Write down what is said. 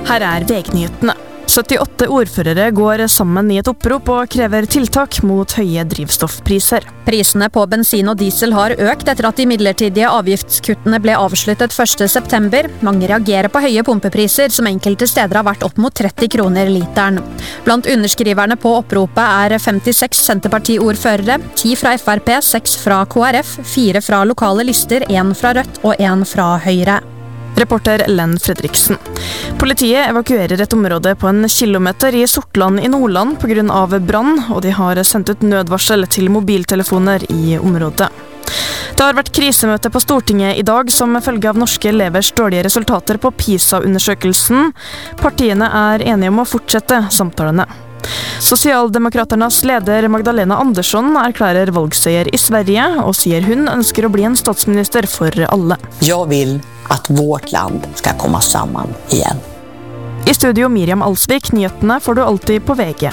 Her VG-nyhetene. 78 ordførere går sammen i et opprop og krever tiltak mot høye drivstoffpriser. Prisene på bensin og diesel har økt etter at de midlertidige avgiftskuttene ble avsluttet 1. september. Mange reagerer på høye pumpepriser, som enkelte steder har vært opp mot 30 kroner literen. Blant underskriverne på oppropet 56 Senterparti-ordførere, 10 fra FrP, 6 fra KrF, 4 fra lokale lister, 1 fra Rødt og 1 fra Høyre. Reporter Len Fredriksen. Politiet evakuerer et område på 1 kilometer i Sortland i Nordland på grunn av brann, og de har sendt ut nødvarsel til mobiltelefoner i området. Det har vært krisemøte på Stortinget i dag som følge av norske elevers dårlige resultater på PISA-undersøkelsen. Partiene enige om å fortsette samtalene. Sosialdemokraternas leder Magdalena Andersson erklærer valgseier i Sverige og sier hun ønsker å bli en statsminister for alle. Jeg vil at vårt land skal komme sammen igjen. I studio Miriam Alsvik, nyhetene får du alltid på VG.